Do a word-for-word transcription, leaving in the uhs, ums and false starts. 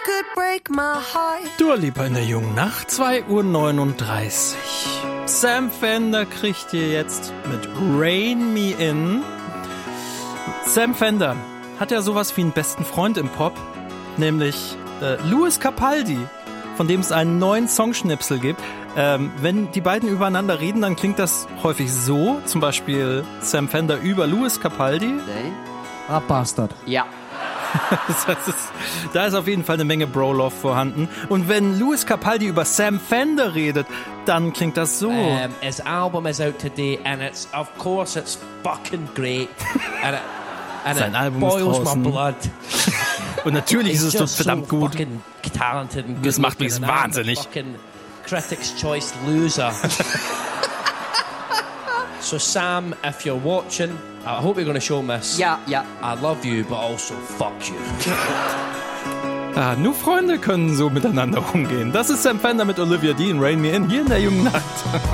could break my heart. Dua Lipa in der jungen Nacht, zwei Uhr neununddreißig. Sam Fender kriegt ihr jetzt mit Rain Me In. Sam Fender hat ja sowas wie einen besten Freund im Pop, nämlich äh, Lewis Capaldi, von dem es einen neuen Songschnipsel gibt. Ähm, wenn die beiden übereinander reden, dann klingt das häufig so, zum Beispiel Sam Fender über Lewis Capaldi. Nee. Ah, Bastard. Ja. Das heißt, es, da ist auf jeden Fall eine Menge Bro-Love vorhanden. Und wenn Lewis Capaldi über Sam Fender redet, dann klingt das so. Um, his album is out today and it's, of course, it's fucking great. And it, and Sein it Album ist boils my draußen. blood. Und natürlich ist es He's doch just verdammt so gut. fucking talented and good Das macht mich looking, and I'm wahnsinnig. a fucking Critics' Choice loser. So Sam, if you're watching, I hope you're going to show this. Ja, ja. I love you, but also fuck you. Ah, nur Freunde können so miteinander umgehen. Das ist Sam Fender mit Olivia Dean, Rain Me In, hier in der jungen Nacht.